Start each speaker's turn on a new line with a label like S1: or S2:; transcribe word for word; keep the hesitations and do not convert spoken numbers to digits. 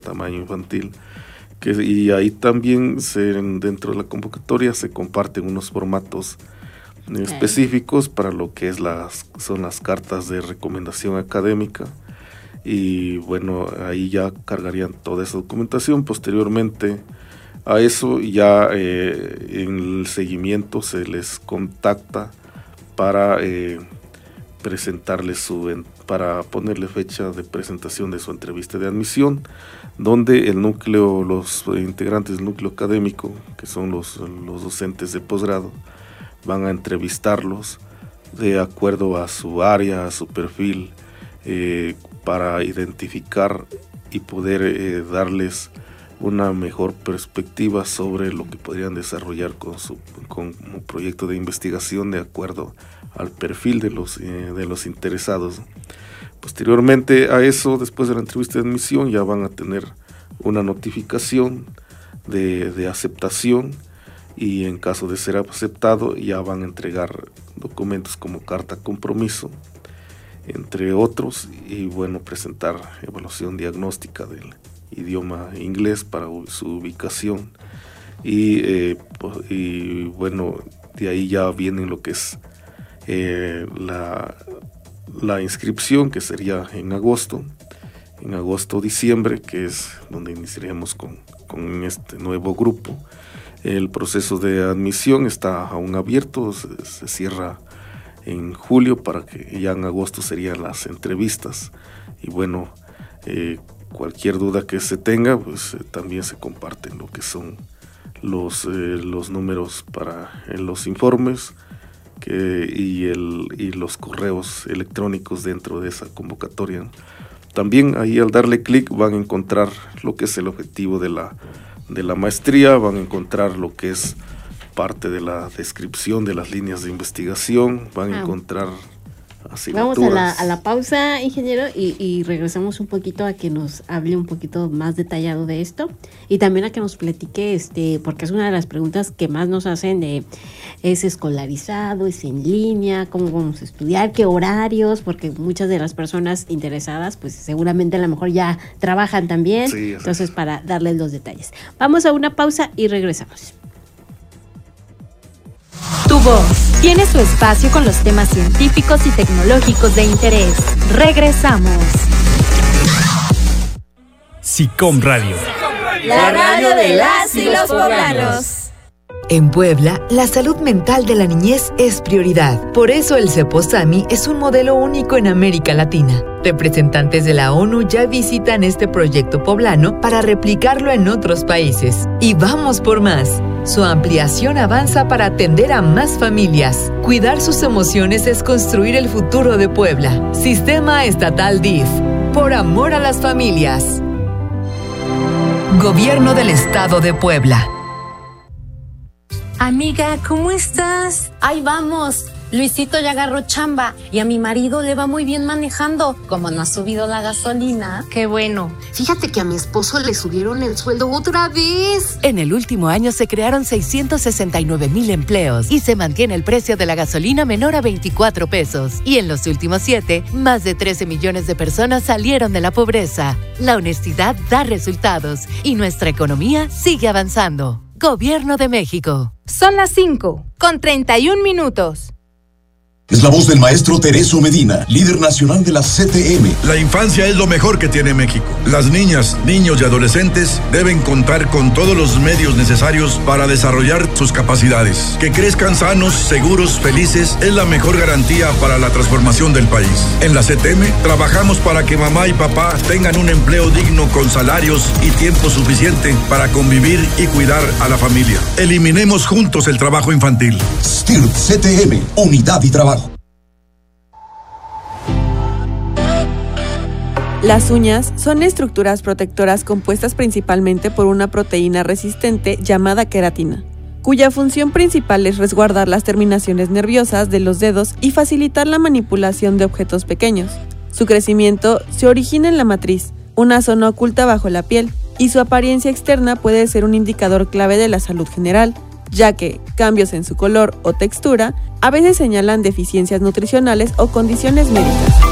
S1: tamaño infantil. Que, y ahí también se, dentro de la convocatoria se comparten unos formatos okay. específicos para lo que es las, son las cartas de recomendación académica, y bueno, ahí ya cargarían toda esa documentación. Posteriormente a eso ya eh, en el seguimiento se les contacta para eh, presentarles su, para ponerle fecha de presentación de su entrevista de admisión, donde el núcleo, los integrantes del núcleo académico, que son los, los docentes de posgrado, van a entrevistarlos de acuerdo a su área, a su perfil, eh, para identificar y poder eh, darles una mejor perspectiva sobre lo que podrían desarrollar con su con un proyecto de investigación de acuerdo al perfil de los, eh, de los interesados. Posteriormente a eso, después de la entrevista de admisión, ya van a tener una notificación de, de aceptación, y en caso de ser aceptado ya van a entregar documentos como carta compromiso, entre otros, y bueno, presentar evaluación diagnóstica del idioma inglés para su ubicación, y, eh, y bueno, de ahí ya viene lo que es eh, la, la inscripción, que sería en agosto, en agosto diciembre, que es donde iniciaremos con, con este nuevo grupo. El proceso de admisión está aún abierto, se, se cierra en julio, para que ya en agosto serían las entrevistas, y bueno, eh, cualquier duda que se tenga, pues eh, también se comparten lo que son los, eh, los números para en los informes que, y, el, y los correos electrónicos dentro de esa convocatoria. También ahí, al darle clic, van a encontrar lo que es el objetivo de la, de la maestría, van a encontrar lo que es parte de la descripción de las líneas de investigación, van a ah. encontrar asignaturas.
S2: Vamos a la, a la pausa, ingeniero, y, y regresamos un poquito a que nos hable un poquito más detallado de esto, y también a que nos platique, este, porque es una de las preguntas que más nos hacen de, ¿es escolarizado, es en línea, cómo vamos a estudiar, qué horarios? Porque muchas de las personas interesadas, pues seguramente a lo mejor ya trabajan también, sí, entonces para darles los detalles. Vamos a una pausa y regresamos.
S3: Tu voz tiene su espacio con los temas científicos y tecnológicos de interés. Regresamos.
S4: SICOM Radio.
S5: La radio de las y los poblanos.
S6: En Puebla, la salud mental de la niñez es prioridad. Por eso el CEPOSAMI es un modelo único en América Latina. Representantes de la ONU ya visitan este proyecto poblano para replicarlo en otros países. Y vamos por más. Su ampliación avanza para atender a más familias. Cuidar sus emociones es construir el futuro de Puebla. Sistema Estatal D I F. Por amor a las familias. Gobierno del Estado de Puebla.
S7: Amiga, ¿cómo estás?
S8: Ahí vamos. Luisito ya agarró chamba y a mi marido le va muy bien manejando. Como no ha subido la gasolina.
S7: Qué bueno.
S9: Fíjate que a mi esposo le subieron el sueldo otra vez.
S10: En el último año se crearon seiscientos sesenta y nueve mil empleos y se mantiene el precio de la gasolina menor a veinticuatro pesos. Y en los últimos siete, más de trece millones de personas salieron de la pobreza. La honestidad da resultados y nuestra economía sigue avanzando. Gobierno de México.
S3: Son las cinco, con treinta y un minutos.
S11: Es la voz del maestro Tereso Medina, líder nacional de la C T M.
S12: La infancia es lo mejor que tiene México. Las niñas, niños y adolescentes deben contar con todos los medios necesarios para desarrollar sus capacidades. Que crezcan sanos, seguros, felices es la mejor garantía para la transformación del país. En la C T M trabajamos para que mamá y papá tengan un empleo digno con salarios y tiempo suficiente para convivir y cuidar a la familia. Eliminemos juntos el trabajo infantil.
S11: S T I R P C T M, Unidad y Trabajo.
S13: Las uñas son estructuras protectoras compuestas principalmente por una proteína resistente llamada queratina, cuya función principal es resguardar las terminaciones nerviosas de los dedos y facilitar la manipulación de objetos pequeños. Su crecimiento se origina en la matriz, una zona oculta bajo la piel, y su apariencia externa puede ser un indicador clave de la salud general, ya que cambios en su color o textura a veces señalan deficiencias nutricionales o condiciones médicas.